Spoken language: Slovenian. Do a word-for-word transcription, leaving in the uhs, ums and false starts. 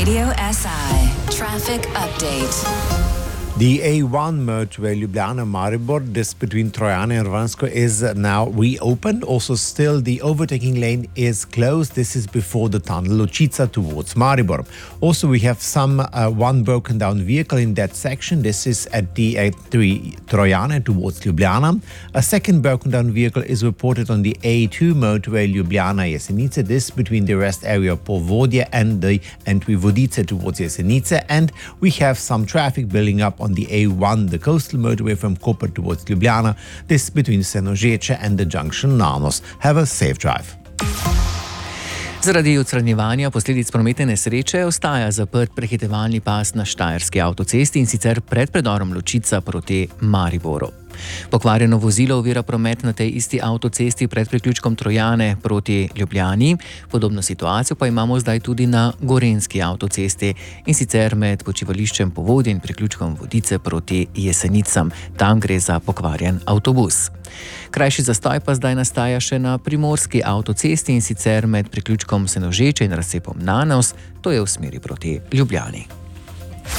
Radio S I Traffic Update. The A one motorway Ljubljana-Maribor, this between Trojane and Rvansko, is now reopened. Also, still the overtaking lane is closed. This is before the tunnel Ločica towards Maribor. Also, we have some uh, one broken down vehicle in that section. This is at the A three Trojane towards Ljubljana. A second broken down vehicle is reported on the A two motorway Ljubljana-Jesenice. This between the rest area of Povodje and the entry Vodice towards Jesenice. And we have some traffic building up on the A one, the coastal motorway from Koper towards Ljubljana. This between Senožeče and the junction Nanos. Have a safe drive. Zaradi odstranjevanja posledic prometne nesreče ostaja zaprt prehitevalni pas na štajerski avtocesti, in sicer pred predorom Ločica proti Mariboru. Pokvarjeno vozilo ovira promet na tej isti avtocesti pred priključkom Trojane proti Ljubljani. Podobno situacijo pa imamo zdaj tudi na gorenjski avtocesti, in sicer med počivališčem Povodje in priključkom Vodice proti Jesenicam. Tam gre za pokvarjen avtobus. Krajši zastoj pa zdaj nastaja še na primorski avtocesti, in sicer med priključkom Senožeče in razcepom Nanos, to je v smeri proti Ljubljani.